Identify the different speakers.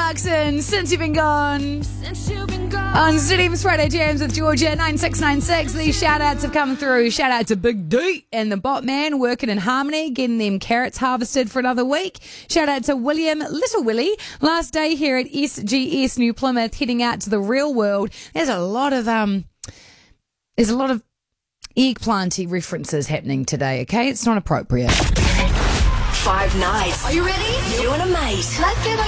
Speaker 1: Clarkson, Since You've Been Gone. On Studium's Friday Jams with Georgia, 9696. These shout-outs have come through. Shout-out to Big D and the Botman working in Harmony, getting them carrots harvested for another week. Shout-out to William, Little Willie, last day here at SGS New Plymouth, heading out to the real world. There's a lot of eggplanty references happening today, okay? It's not appropriate.
Speaker 2: 5 nights. Are you ready? You and a mate. Let's get